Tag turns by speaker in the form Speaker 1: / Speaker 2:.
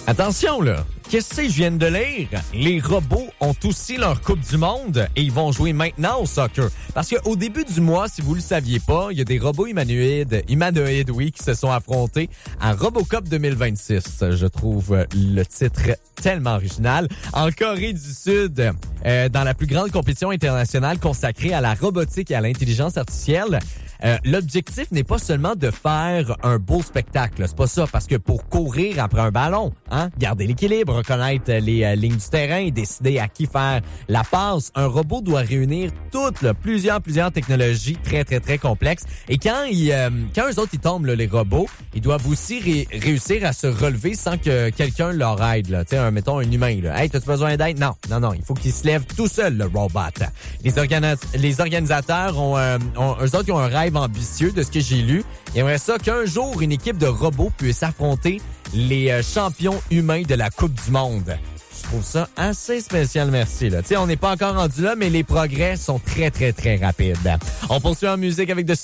Speaker 1: Attention, là. Qu'est-ce que je viens de lire? Les robots ont aussi leur Coupe du Monde et ils vont jouer maintenant au soccer. Parce qu'au début du mois, si vous le saviez pas, il y a des robots humanoïdes, oui, qui se sont affrontés à Robocop 2026. Je trouve le titre tellement original. En Corée du Sud, dans la plus grande compétition internationale consacrée à la robotique et à l'intelligence artificielle, l'objectif n'est pas seulement de faire un beau spectacle. C'est pas ça, parce que pour courir après un ballon, garder l'équilibre, reconnaître les lignes du terrain et décider à qui faire la passe, un robot doit réunir toutes plusieurs technologies très, très, très complexes. Et quand eux autres, ils tombent, les robots, ils doivent aussi réussir à se relever sans que quelqu'un leur aide. Tu sais, mettons un humain. Là. Hey, t'as-tu besoin d'aide? Non. Il faut qu'il se lève tout seul, le robot. Les organisateurs eux autres, ils ont un rêve ambitieux de ce que j'ai lu. Ils aimeraient ça qu'un jour, une équipe de robots puisse affronter les champions humains de la Coupe du Monde. Je trouve ça assez spécial, merci. Tu sais, on n'est pas encore rendu là, mais les progrès sont très, très, très rapides. On poursuit en musique avec The